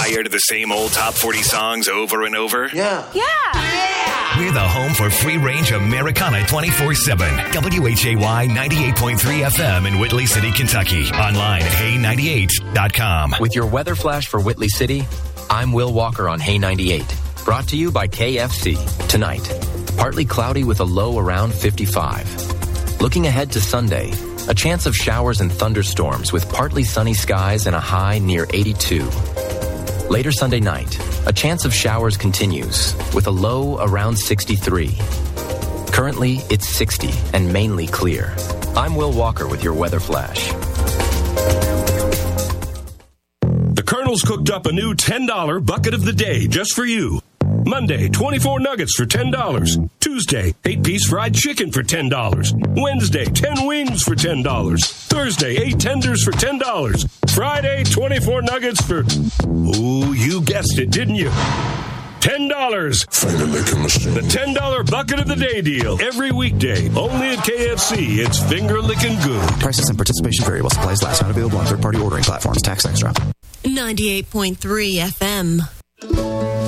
Tired of the same old top 40 songs over and over? Yeah. We're the home for free-range Americana 24/7. WHAY 98.3 FM in Whitley City, Kentucky. Online at hay98.com. With your weather flash for Whitley City, I'm Will Walker on Hay 98. Brought to you by KFC. Tonight, partly cloudy with a low around 55. Looking ahead to Sunday, a chance of showers and thunderstorms with partly sunny skies and a high near 82. Later Sunday night, a chance of showers continues with a low around 63. Currently, it's 60 and mainly clear. I'm Will Walker with your weather flash. The Colonel's cooked up a new $10 bucket of the day just for you. Monday, 24 nuggets for $10. Tuesday, 8-piece fried chicken for $10. Wednesday, 10 wings for $10. Thursday, 8 tenders for $10. Friday, 24 nuggets for... Ooh, you guessed it, didn't you? $10. The $10 bucket of the day deal. Every weekday, only at KFC. It's finger-licking good. Prices and participation vary while supplies last. Not available on third-party ordering platforms. Tax extra. 98.3 FM.